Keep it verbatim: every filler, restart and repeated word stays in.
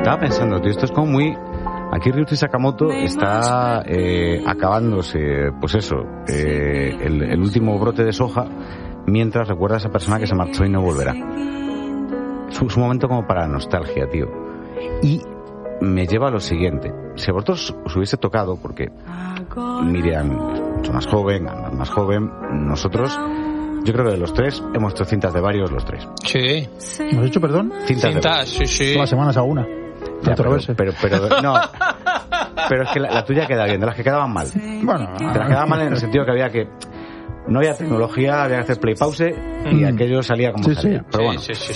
estaba pensando, tío, esto es como muy... Aquí Ryuichi Sakamoto está eh, acabándose, pues eso, eh, el, el último brote de soja, mientras recuerda a esa persona que se marchó y no volverá. Es un, es un momento como para nostalgia, tío. Y me lleva a lo siguiente. Si a vosotros os hubiese tocado, porque Miriam es mucho más joven, Ana más joven, nosotros, yo creo que de los tres, hemos hecho cintas de varios los tres. Sí. ¿Hemos hecho, perdón? Cintas, Cintas, sí, sí. Todas las semanas a una. Ya, pero, pero, pero, no, pero es que la, la tuya queda bien, de las que quedaban mal. Bueno, de las que quedaban mal en el sentido que había que... No había tecnología, había que hacer play pause y mm. aquello salía como sí, salía. Sí. Pero bueno, sí, sí, sí.